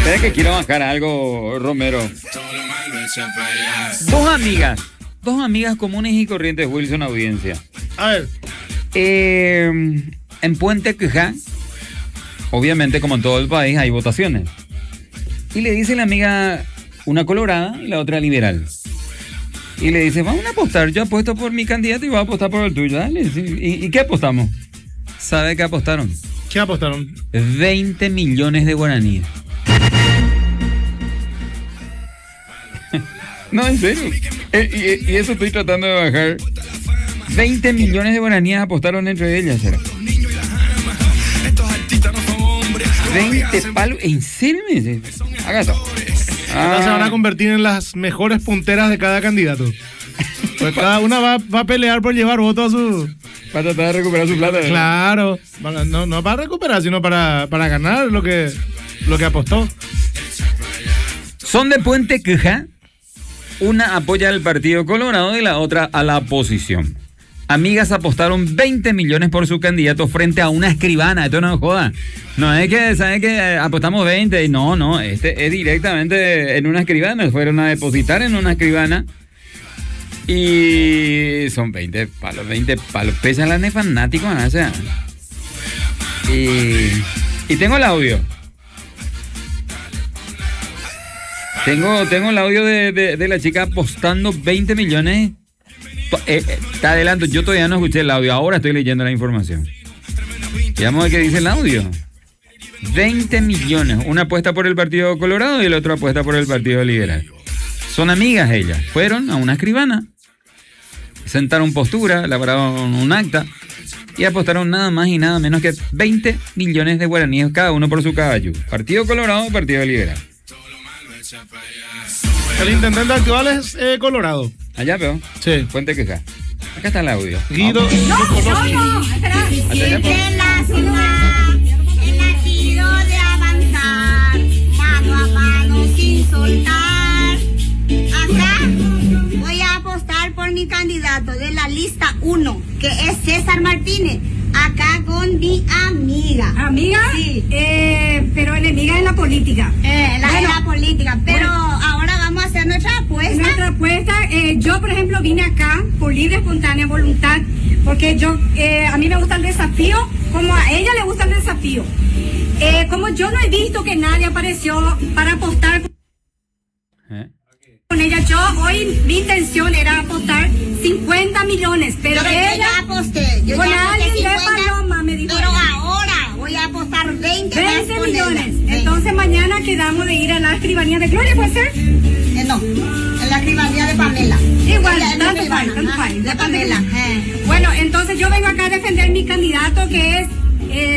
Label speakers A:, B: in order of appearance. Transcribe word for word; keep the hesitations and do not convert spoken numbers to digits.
A: Es que quiero bajar algo, Romero. Dos amigas, dos amigas comunes y corrientes, Wilson, audiencia.
B: A ver.
A: Eh, en Puente Quijá, obviamente como en todo el país, hay votaciones. Y le dice la amiga, una colorada y la otra liberal. Y le dice, vamos a apostar, yo apuesto por mi candidato y voy a apostar por el tuyo, dale. ¿Y, y qué apostamos? ¿Sabe qué apostaron?
B: ¿Qué apostaron?
A: veinte millones de guaraníes. No, en serio. Eh, y, y eso estoy tratando de bajar. veinte millones de guaraníes apostaron entre ellas, ¿será? veinte palos. ¿En serio? Haga eso.
B: Ah. Se van a convertir en las mejores punteras de cada candidato. Pues cada una va, va a pelear por llevar votos a su...
A: Para tratar de recuperar su plata.
B: Claro. No, no para recuperar, sino para, para ganar lo que, lo que apostó.
A: Son de Puente Quijá. Una apoya al Partido Colorado y la otra a la oposición. Amigas apostaron veinte millones por su candidato frente a una escribana. Esto no es joda. No es que, ¿saben que apostamos veinte? No, no. Este es directamente en una escribana. Fueron a depositar en una escribana. Y son veinte palos, veinte palos. Pesa la nefanático, ¿no? O sea. Y, y tengo el audio. Tengo, tengo el audio de, de, de la chica apostando veinte millones. Eh, eh, te adelanto, yo todavía no escuché el audio, ahora estoy leyendo la información. Y vamos a ver qué dice el audio. veinte millones, una apuesta por el Partido Colorado y la otra apuesta por el Partido Liberal. Son amigas ellas, fueron a una escribana, sentaron postura, elaboraron un acta y apostaron nada más y nada menos que veinte millones de guaraníes cada uno por su caballo. Partido Colorado y Partido Liberal.
B: El intendente actual es eh, Colorado.
A: Allá veo.
B: Sí.
A: Puente Quijá. Acá está el audio.
B: Guido.
C: No, no, no. Espera. Siente la ciudad, el latido de avanzar, mano a mano sin soltar. Acá voy a apostar por mi candidato de la lista uno, que es César Martínez. Acá con mi amiga.
D: ¿Amiga?
C: Sí.
D: Eh, pero enemiga en la política.
C: Eh, la
D: bueno,
C: de la política. Pero
D: bueno,
C: ahora vamos a hacer nuestra apuesta.
D: Nuestra apuesta, eh, yo por ejemplo vine acá por libre, espontánea voluntad, porque yo, eh, a mí me gusta el desafío, como a ella le gusta el desafío. Eh, como yo no he visto que nadie apareció para apostar
A: ¿Eh?
D: con ella, yo hoy mi intención era apostar cincuenta millones, pero,
C: Pero
D: ella
C: yo ya aposté. Yo
D: con
C: ya aposté
D: alguien de
C: cincuenta,
D: Paloma me dijo
C: pero
D: ella.
C: ahora voy a apostar veinte,
D: veinte
C: más con
D: millones.
C: ella. Sí.
D: Entonces mañana quedamos de ir a la escribanía de Gloria, ¿puede ser?
C: Eh, no, en la escribanía de Pamela.
D: Igual,
C: Ella es mi
D: tanto
C: escribana,
D: fine, tanto
C: ajá,
D: fine.
C: de Pamela. Eh.
D: Bueno, entonces yo vengo acá a defender mi candidato, que es